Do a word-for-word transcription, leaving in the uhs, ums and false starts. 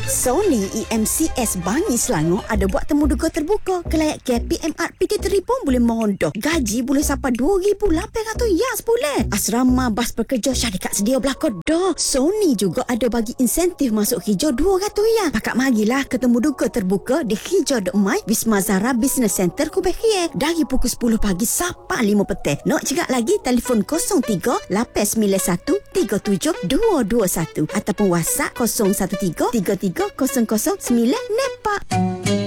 Sony E M C S Bangi Selangor ada buat temu duga terbuka. Kelayak K P M R P T tiga pun boleh mondok. Gaji boleh sampai dua ribu lapan ratus yas boleh. Asrama bas pekerja syarikat sedia belakang dah. Sony juga ada bagi insentif masuk hijau dua ratus yas. Pakak marilah ketemu duga terbuka di Hijau Dok Mai Wisma Zara Business Center Kubekhie dari pukul sepuluh pagi sampai lima petang. Nak cakap lagi telefon kosong tiga lapan sembilan satu tiga tujuh dua dua satu ataupun WhatsApp kosong satu tiga tiga tiga kosong kosong sembilan Nepak.